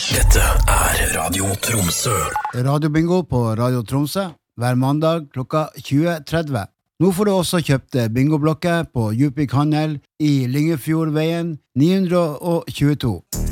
Dette Radio Tromsø. Radiobingo på Radio Tromsø hver mandag klokka 20.30. Nå får du også kjøpt bingoblokker på Djupvik Handel i Lyngefjordveien 922.